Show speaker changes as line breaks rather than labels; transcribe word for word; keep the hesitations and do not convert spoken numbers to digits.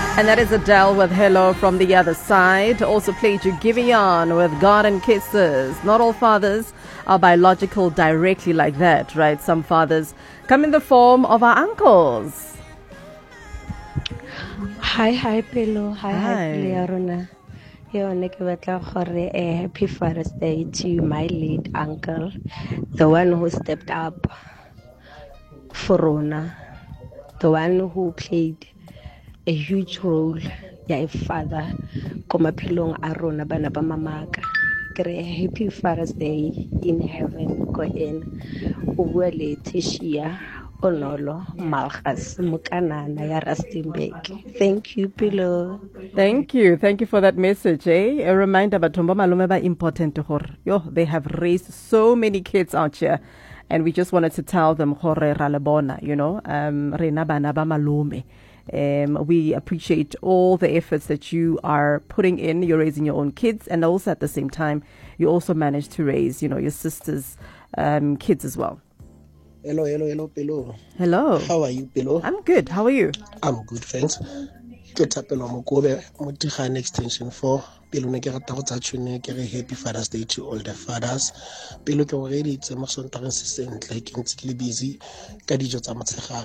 And that is Adele with Hello from the Other Side. Also played you Giveon with Garden Kisses. Not all fathers are biological directly like that, right? Some fathers come in the form of our uncles.
Hi, hi, Pelo. Hi, hi,
Hi.
Learona. Yone ke batla gore a happy Father's Day to my late uncle, the one who stepped up for Rona, the one who played a huge role, ya a father, ko maphelong a rona bana ba mamaka. Ke re happy Father's Day in heaven ko ena. O bua le Teshia Onolo Malchus Mukanana ya Rustenburg. Thank you, Pilo.
Thank you. Thank you for that message, eh? A reminder that Tomba Malume ba important to her. Yo, they have raised so many kids out here. And we just wanted to tell them, Hore Ralebona, you know, um, Rena Bana ba Malume. Um, we appreciate all the efforts that you are putting in. You're raising your own kids, and also at the same time, you also managed to raise, you know, your sister's um, kids as well.
Hello, hello, hello, Pelo.
Hello.
How are you, Pelo?
I'm good. How are you?
I'm good, thanks. Ke tapelo mo kobe mo Tigane extension four. Pelo ne ke rata go tsa tshone ke re happy Father's Day to all the fathers. Pelo ke go reditse mo sontageng se sentle ke ntse ke le busy ka dijo tsa motshegare.